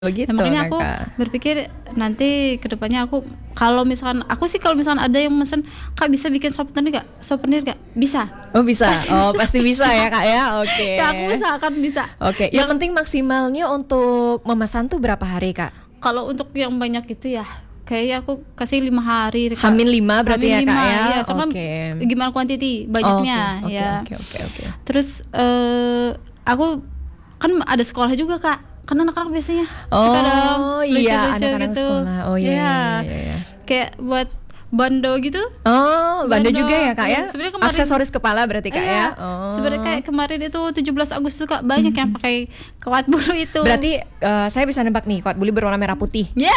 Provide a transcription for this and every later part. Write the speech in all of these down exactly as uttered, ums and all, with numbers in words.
Begitu, Nah, makanya aku Kakak. berpikir nanti kedepannya aku kalau misalkan aku sih kalau misalkan ada yang mesen, Kak bisa bikin souvenir gak? Souvenir gak? Bisa. Oh bisa, oh pasti bisa ya Kak ya, oke. Ya aku usahakan bisa. Oke, yang penting maksimalnya untuk memesan tuh berapa hari Kak? Kalau untuk yang banyak itu ya kayaknya aku kasih lima hari. Kak. Hamin lima berarti Hamin ya Kak lima, ya? Iya, soalnya Oke. gimana kuantiti banyaknya Oh, oke, ya. oke, oke, oke. Terus eh aku kan ada sekolah juga Kak. Kan anak-anak biasanya Oh suka dong iya, lucu-lucu anak-anak gitu. sekolah. Oh iya, Iya. iya, iya, iya. Kayak buat bando gitu. Oh, bando Bando. juga ya Kak ya? Iya, sebenarnya kemarin- Aksesoris kepala berarti Kak Iya. ya? Oh. Sebenarnya kayak kemarin itu tujuh belas Agustus Kak banyak yang pakai kawat bulu itu. Berarti eh, saya bisa nebak nih, kawat buli berwarna merah putih. Ya.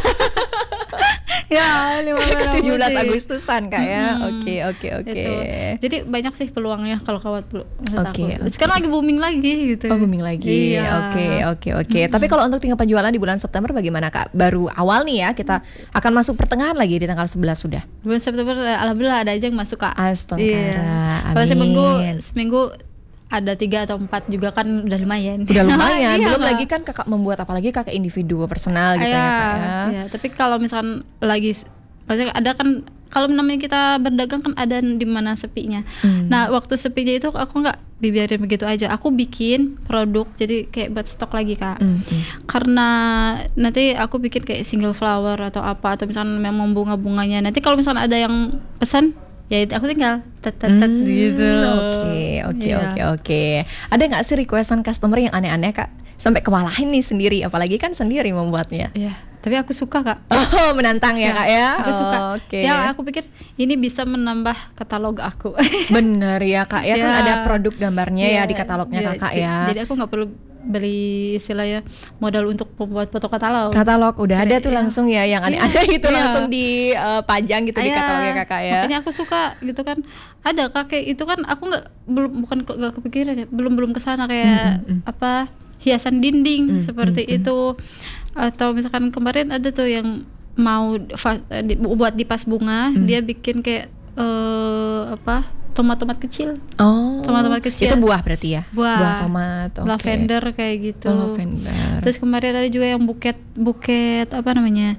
Ya, lima merah tujuh belas putih. Agustusan Kak ya? Mm-mm. Oke, oke, oke. Itu. Jadi banyak sih peluangnya kalau kawat bulu. menurut Oke, aku. oke. Sekarang lagi booming lagi gitu. Oh booming lagi, Iya. oke oke oke. Tapi kalau untuk tingkat penjualan di bulan September bagaimana Kak? Baru awal nih ya, kita akan masuk pertengahan lagi di tanggal sebelas sudah. Bulan September eh, alhamdulillah ada aja yang masuk Kak. Astaga, Kalau amin. seminggu seminggu ada tiga atau empat juga kan udah lumayan. Udah lumayan, Iya, belum Kak. lagi kan kakak membuat apalagi kakak individu personal gitu Iya, ya Kak ya. iya. Tapi kalau misalkan lagi maksudnya ada kan kalau namanya kita berdagang kan ada di mana sepinya. Hmm. Nah, waktu sepinya itu aku nggak dibiarin begitu aja. Aku bikin produk jadi kayak buat stok lagi, Kak. Hmm, hmm. Karena nanti aku bikin kayak single flower atau apa atau misalnya memang bunga-bunganya. Nanti kalau misalnya ada yang pesan ya aku tinggal tet tet tet Hmm, gitu. Oke oke Iya. oke oke. Ada nggak sih requestan customer yang aneh-aneh Kak? Sampai kewalahin nih sendiri, apalagi kan sendiri membuatnya. Iya, tapi aku suka, Kak. Oh menantang ya, Ya, Kak ya. aku suka. Oh, Oke. Ya aku pikir ini bisa menambah katalog aku. Bener ya Kak ya, kan Ya. ada produk gambarnya ya Iya, di katalognya iya. Kakak J- ya. Jadi aku nggak perlu beli istilahnya modal untuk membuat foto katalog. Katalog udah ada tuh Iya. langsung ya yang aneh-aneh gitu Iya. langsung dipajang gitu di Iya, katalognya Kakak ya. Makanya aku suka gitu kan. Ada kakek itu kan aku nggak belum bukan kok nggak kepikiran ya, belum belum kesana kayak Mm, mm, mm. apa hiasan dinding Mm, seperti mm, mm. itu atau misalkan kemarin ada tuh yang mau fa- di- buat di pas bunga Mm. dia bikin kayak eh, apa tomat-tomat kecil. Oh. Tomat-tomat kecil. Itu buah berarti ya? Buah. tomat. Oke. Lavender kayak gitu. Oh, lavender. Terus kemarin ada juga yang buket buket apa namanya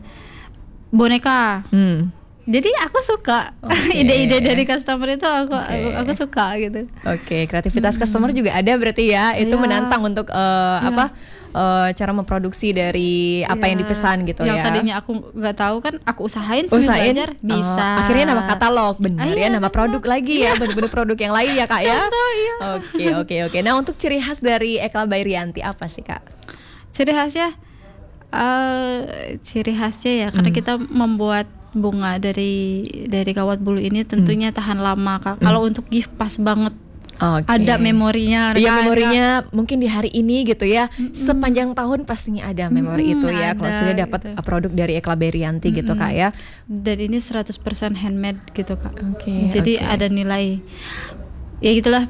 boneka. Hmm. Jadi aku suka Oke. ide-ide dari customer itu aku Oke. aku, aku suka gitu. Oke, kreativitas customer juga ada berarti ya. Itu Iya. menantang untuk eh, Iya. apa? eh, cara memproduksi dari apa yang Ya, dipesan gitu yang ya. tadinya aku nggak tahu kan aku usahain sambil Usahain belajar oh, bisa. akhirnya nama katalog benar Ah, ya, iya, nama benar. produk lagi ya, bener-bener produk yang lain ya Kak ya. Contoh, iya. Oke oke oke. Nah untuk ciri khas dari Ekla by Rianti apa sih Kak? Ciri khasnya eh ciri khasnya ya karena Hmm. kita membuat bunga dari dari kawat bulu ini tentunya tahan lama Kak. Kalau untuk gift pas banget. Oke. Ada memorinya. Iya Kak. memorinya mungkin di hari ini gitu ya. Sepanjang tahun pastinya ada memori Mm-mm, itu ya. Kalau ada, sudah dapat gitu. produk dari Ekla by Rianti gitu Mm-mm. Kak ya. Dan ini seratus persen handmade gitu Kak. Oke, Jadi oke. ada nilai. Ya gitulah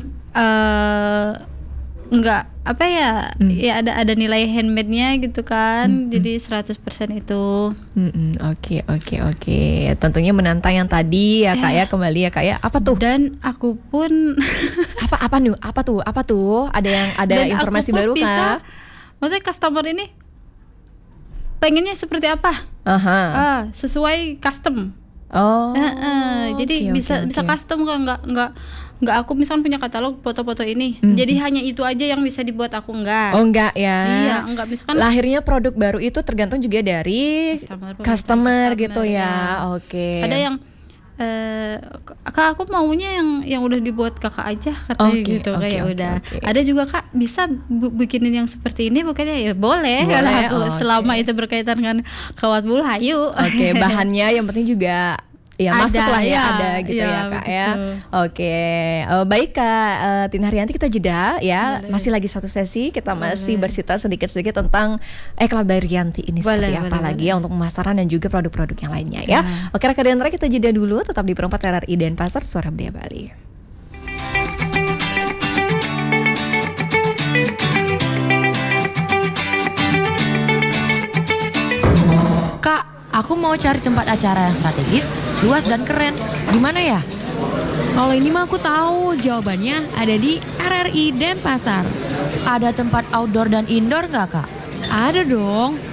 eh enggak apa ya? Mm. Ya ada ada nilai handmade-nya gitu kan. Mm-mm. Jadi seratus persen itu. Mm-mm, Oke oke oke. Tentunya menantang yang tadi ya Kak ya, kembali ya Kak ya. Apa tuh? Dan aku pun Apa apa nih? Apa tuh? Apa tuh? Ada yang ada dan informasi aku pun baru bisa, kah? maksudnya customer ini pengennya seperti apa? Aha. Ah, sesuai custom. Oh. Heeh, jadi oke, bisa oke, bisa oke. custom kok, nggak nggak nggak aku misalnya punya katalog foto-foto ini, Mhm. jadi hanya itu aja yang bisa dibuat aku enggak. Oh enggak ya. Iya, enggak misalkan Lahirnya produk baru itu tergantung juga dari Customer, customer, customer, gitu ya. ya. Oke. ada yang eh kak aku maunya yang yang udah dibuat kakak aja katanya Oke, gitu oke, kayak oke, udah. oke. Ada juga kak bisa bu- bikinin yang seperti ini bukannya ya boleh, Boleh, kalau aku oke. selama itu berkaitan dengan kawat bulu hayu. Oke, bahannya yang penting juga ya Ada, masuk lah ya, ya, ada gitu ya, ya Kak ya. begitu. Oke, Eh, baik Kak eh, Tina Haryanti, kita jeda ya. Boleh. Masih lagi satu sesi, kita masih Boleh. bercerita sedikit-sedikit tentang Ekla by Rianti ini Boleh, seperti apa boleh, lagi boleh. ya untuk pemasaran dan juga produk-produk yang lainnya ya. Ya. Oke Raka Diantara, kita jeda dulu, tetap di Perempat R R I Denpasar, Suara Budaya Bali. Kak, aku mau cari tempat acara yang strategis, luas dan keren. Di mana ya? Kalau ini mah aku tahu jawabannya ada di R R I Denpasar. Ada tempat outdoor dan indoor nggak, Kak? Ada dong.